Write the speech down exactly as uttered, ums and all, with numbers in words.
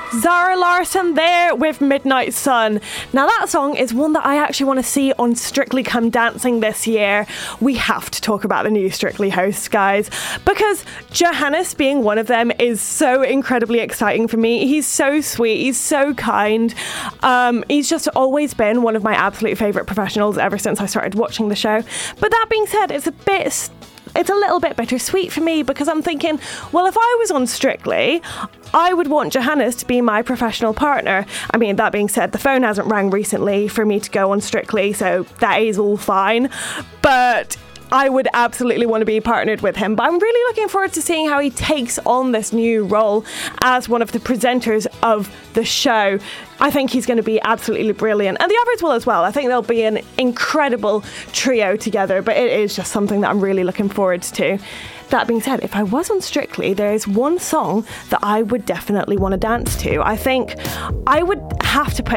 Zara Larsson there with Midnight Sun. Now that song is one that I actually want to see on Strictly Come Dancing this year. We have to talk about the new Strictly hosts, guys, because Johannes being one of them is so incredibly exciting for me. He's so sweet, he's so kind. Um, he's just always been one of my absolute favourite professionals ever since I started watching the show. But that being said, it's a bit... St- It's a little bit bittersweet for me because I'm thinking, well, if I was on Strictly, I would want Johannes to be my professional partner. I mean, that being said, the phone hasn't rang recently for me to go on Strictly, so that is all fine. But I would absolutely want to be partnered with him. But I'm really looking forward to seeing how he takes on this new role as one of the presenters of the show. I think he's going to be absolutely brilliant. And the others will as well. I think they'll be an incredible trio together, but it is just something that I'm really looking forward to. That being said, if I was on Strictly, there's one song that I would definitely want to dance to. I think I would have to put